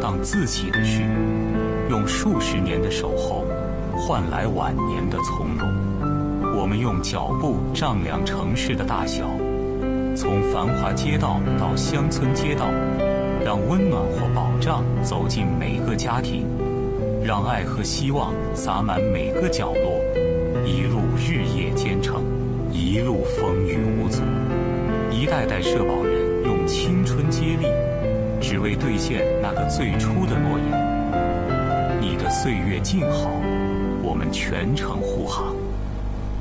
当自己的事，用数十年的守候换来晚年的从容。我们用脚步丈量城市的大小，从繁华街道到乡村街道，让温暖或保障走进每个家庭，让爱和希望洒满每个角落，一路日夜兼程，一路风雨无阻。一代代社保人用青春接力，只为兑现那个最初的诺言。你的岁月静好，我们全程护航。